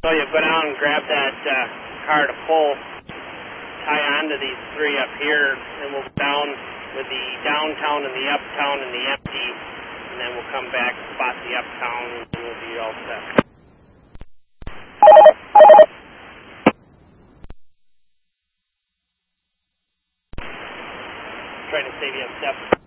So you go down and grab that car to pull, tie onto these three up here, and we'll go down with the downtown and the uptown and the empty, and then we'll come back, spot the uptown, and we'll be all set. Trying to save you a step.